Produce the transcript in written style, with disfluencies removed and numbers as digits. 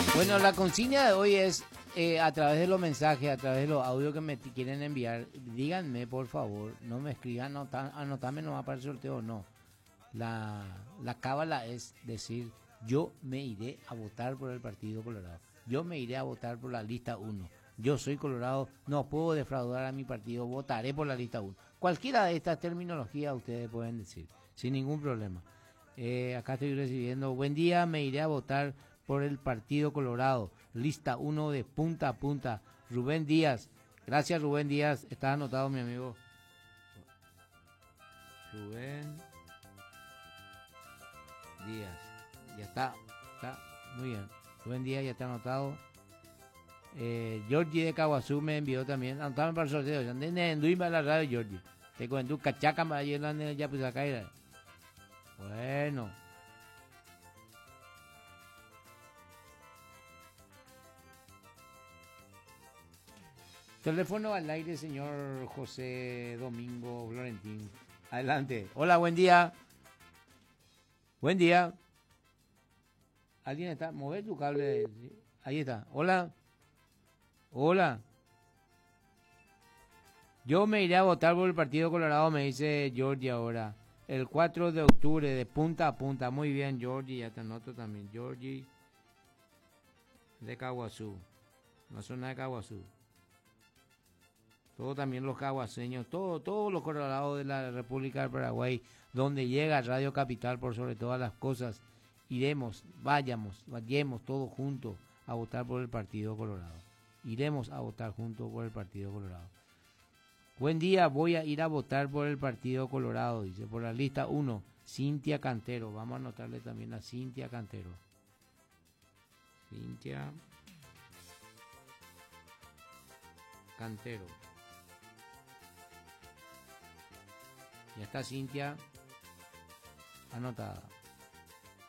Bueno, la consigna de hoy es a través de los mensajes, a través de los audios que me quieren enviar, díganme por favor, no me escriban, anotame nomás para el sorteo, no. La cábala es decir, yo me iré a votar por el Partido Colorado, yo me iré a votar por la lista 1. Yo soy colorado, no puedo defraudar a mi partido, votaré por la lista 1. Cualquiera de estas terminologías ustedes pueden decir, sin ningún problema. Acá estoy recibiendo, buen día, me iré a votar por el Partido Colorado, lista 1 de punta a punta. Rubén Díaz, gracias Rubén Díaz, está anotado mi amigo. Rubén Díaz, ya está muy bien. Rubén Díaz ya está anotado. Georgie de Caguazú me envió también, anotame para el sorteo, ya anduve a la radio Georgie. Te cuento, cachaca para llenar ya pues acá. Bueno. Teléfono al aire, señor José Domingo Florentín. Adelante. Hola, buen día. Buen día. ¿Alguien está? Mover tu cable. Ahí está. Hola. Hola. Yo me iré a votar por el Partido Colorado, me dice Georgie ahora. El 4 de octubre, de punta a punta. Muy bien, Georgie, ya te anoto también. Georgie de Caguazú. La zona de Caguazú. Todos también los caguaseños, todos los colorados de la República del Paraguay, donde llega Radio Capital por sobre todas las cosas, vayamos todos juntos a votar por el Partido Colorado. Iremos a votar juntos por el Partido Colorado. Buen día, voy a ir a votar por el Partido Colorado, dice, por la lista 1, Cintia Cantero. Vamos a anotarle también a Cintia Cantero. Cintia Cantero. Ya está Cintia anotada.